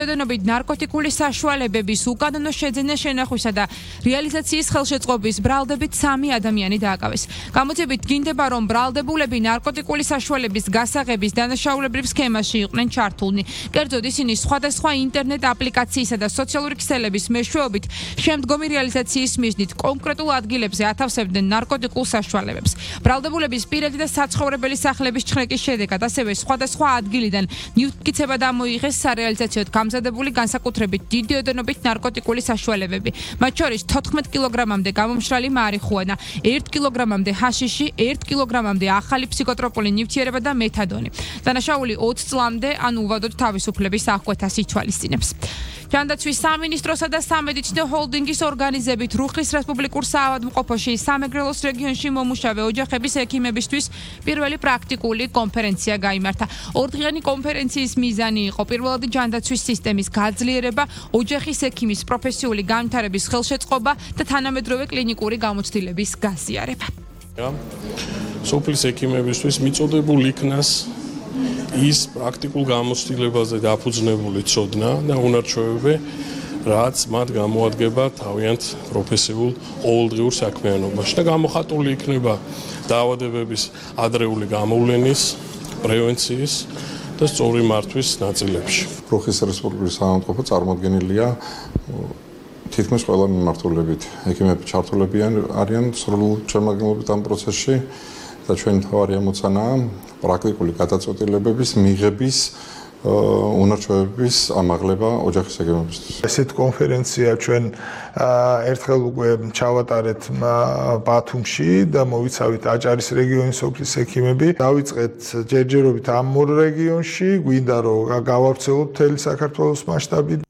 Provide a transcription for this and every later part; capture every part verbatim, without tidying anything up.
ოდენობით ნარკოტიკული საშუალებების უკანონო შეძენა შენახვისა და რეალიზაციის ხელშეწყობის ბრალდებით სამი ადამიანი დააკავეს. Გამოძიებით გინდება, რომ ბრალდებულები ნარკოტიკული საშუალების გასაღების დანაშაულებრივ სქემაში იყვნენ ჩართულნი. კერძოდ ისინი სხვადასხვა ინტერნეტ აპლიკაციისა და სოციალური ქსელების მეშვეობით შემდგომი რეალიზაციის მიზნით კონკრეტულ ადგილებზე ათავსებდნენ ნარკოტიკულ საშუალებებს. ბრალდებულების პირადი და საცხოვრებელი სახლების ჩხრეკის შედეგად ასევე სხვადასხვა ადგილიდან მტკიცება დამოიღეს სარეალიზაციოდ გამზადებული განსაკუთრებით დიდი ოდენობით ნარკოტიკული საშუალებები. მათ შორის თოთხმეტ კილოგრამამდე გამომშრალი მარიხუანა, ერთ კილოგრამამდე ჰაშიში, ერთ კილოგრამამდე ახალი ფსიქოტროპული ნივთიერება და მეთადონი. დანაშაული ოცი წლამდე ან უვადოდ თავისუფლების აღკვეთას ითვალისწინებს. ჯანდაცვის სამინისტროსა და სამედიცინო ჰოლდინგის ორგანიზებით რუხის რესპუბლიკურ საავადმყოფოში სამეგრელოს რეგიონში მომუშავე ოჯახების ექიმებისთვის პირველი პრაქტიკული კონფერენცია გაიმართა. ორდღიანი კონფერენციის მიზანი იყო პირველადი ჯანდაცვის სისტემის გაძლიერება, ოჯახის ექიმის პროფესიული განვითარების ხელშეწყობა და თანამედროვე კლინიკური გამოცდილების გაზიარება. სოფლის ექიმებისთვის მიწოდებულ იქნას ის პრაქტიკულ გამოცდილებაზე დაფუძნებული ცოდნა და უნარჩვევები, რაც მათ გამოადგება თავიანთ პროფესიულ ყოველდღიურ საქმიანობაში და გამოხატული იქნება დაავადებების ადრეული გამოვლენის, პრევენციის და სწორი მართვის ნაწილებში. რუხის რესპუბლიკის საავადმყოფო წარმოდგენილია თითქმის ყველა მიმართულებით. ექიმები ჩართულები არიან სრულ შემადგენლობით ამ პროცესში და ჩვენი მთავარი ამოცანაა პრაქტიკული გადაწყვეტილებების მიღების უნარჩვევების ამაღლება ოჯახის ექიმებისთვის. ესეთ კონფერენცია ჩვენ ერთხელ უკვე ჩავატარეთ ბათუმში და მოვიცავით აჭარის რეგიონის სოფლის ექიმები. დავიწყეთ ჯერჯერობით ამ ორ რეგიონში, გვინდა რომ გავავრცელოთ მთელი საქართველოს მასშტაბით.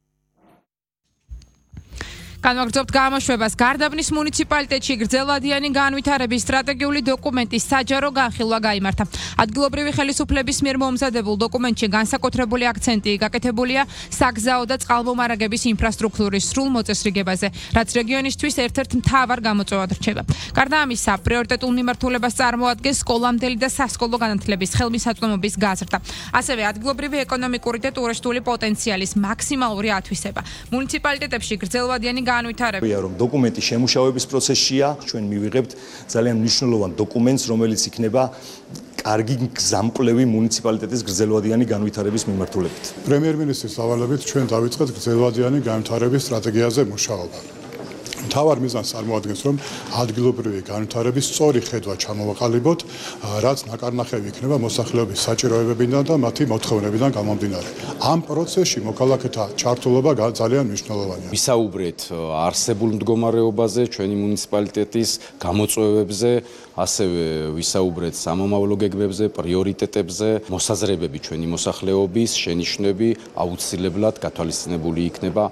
განვაგრძობთ გამოშვებას. გარდაბნის მუნიციპალიტეტში გრძელვადიანი განვითარების სტრატეგიული დოკუმენტის საჯარო განხილვა გაიმართა. ადგილობრივი ხელისუფლების მიერ მომზადებულ დოკუმენტში განსაკუთრებული აქცენტი გაკეთებულია საგზაო და წყალმომარაგების ინფრასტრუქტურის სრულ მოწესრიგებაზე, რაც რეგიონისთვის ერთ-ერთ მთავარ გამოწვევად რჩება. გარდა ამისა, პრიორიტეტულ მიმართულებას წარმოადგენს სკოლამდელი და სასკოლო განათლების ხელმისაწვდომობის გაზრდა. ასევე ადგილობრივი ეკონომიკური და ტურისტული პოტენციალის მაქსიმალური ათვისება. მუნიციპალიტეტებში გრძელვადიანი განვითარებია, რომ დოკუმენტის შემუშავების პროცესშია, ჩვენ მივიღებთ ძალიან მნიშვნელოვან დოკუმენტს, რომელიც იქნება კარგი გზამკვლევი მუნიციპალიტეტის გრძელვადიანი განვითარების მიმართულებით. პრემიერ-მინისტრის სავალებით ჩვენ დავიწყეთ გრძელვადიანი განვითარების სტრატეგიაზე მუშაობა. მთავარ მიზანს წარმოადგენს, რომ ადგილობრივი განვითარების სწორი ხედვა ჩამოვაყალიბოთ, რაც ნაკარნახევი იქნება მოსახლეობის საჭიროებებიდან და მათი მოთხოვნებიდან გამომდინარე. ამ პროცესში მოქალაქეთა ჩართულობა ძალიან მნიშვნელოვანია. ვისაუბრეთ არსებულ მდგომარეობაზე, ჩვენი მუნიციპალიტეტის გამოწვევებზე, ასევე ვისაუბრეთ სამომავლო გეგმებზე, პრიორიტეტებზე, მოსაზრებები ჩვენი მოსახლეობის, შენიშვნები აუცილებლად გათვალისწინებული იქნება.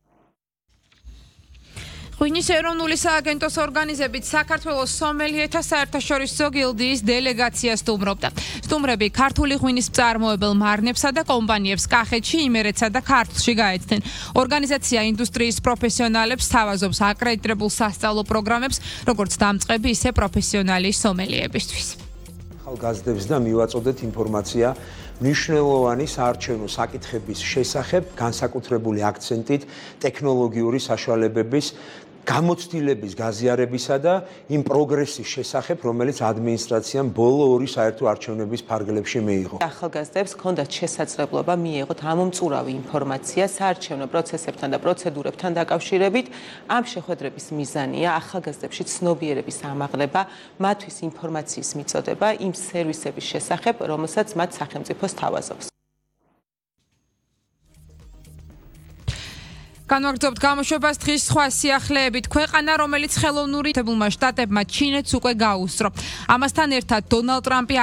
ღვინის ეროვნული სააგენტოს ორგანიზებით საქართველოს სომელიეთა საერთაშორისო გილდიის დელეგაცია სტუმრობდა. სტუმრები ქართული ღვინის მწარმოებელ მარნებსა და კომპანიებს კახეთში, იმერეთსა და ქართლში გაეცდნენ. ორგანიზაცია ინდუსტრიის პროფესიონალებს თავაზობს აკრედიტებულ სასწავლო პროგრამებს, როგორც დამწყები, ისე პროფესიონალი სომელიებისთვის. ახალგაზრდებს და მივაწოდეთ ინფორმაცია მნიშვნელოვანი საარჩევნო საკითხების შესახებ, განსაკუთრებული აქცენტით ტექნოლოგიური საშუალებების გამოცდილების გაზიარებისა და იმ პროგრესის შესახებ, რომელიც ადმინისტრაციამ ბოლო ორი საერთო არჩევნების ფარგლებში მიიღო. ახალგაზრდებს ჰქონდათ შესაძლებლობა მიეღოთ ამომწურავი ინფორმაცია საარჩევნო პროცესებთან და პროცედურებთან დაკავშირებით. ამ შეხვედრების მიზანია ახალგაზრდებში ცნობიერების ამაღლება, მათთვის ინფორმაციის მიწოდება იმ სერვისების შესახებ, რომელსაც მათ სახელმწიფო სთავაზობს. განვაგრძობთ გამოშვებას დღის სხვა სიახლეებით. ქვეყანა, რომელიც ხელოვნური შტატებმა ჩინეთს უკვე გაუსწრო. ამასთან ერთად დონალდ ტრამპი